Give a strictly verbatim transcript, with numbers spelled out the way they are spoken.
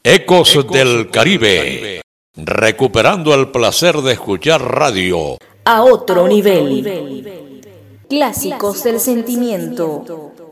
Ecos del Caribe, recuperando el placer de escuchar radio a otro nivel. Clásicos del sentimiento.